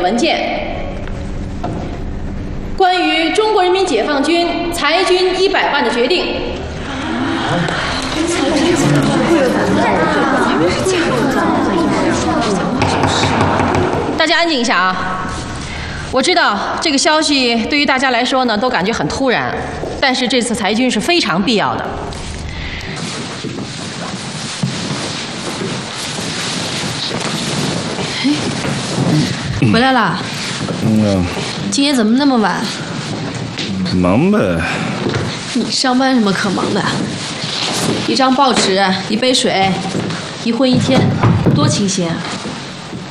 文件，关于中国人民解放军裁军100万的决定。大家安静一下啊！我知道这个消息对于大家来说呢，都感觉很突然，但是这次裁军是非常必要的。 回来啦？今天怎么那么晚？ 忙呗。 你上班什么可忙的？一张报纸，一杯水，一混一天，多清闲啊！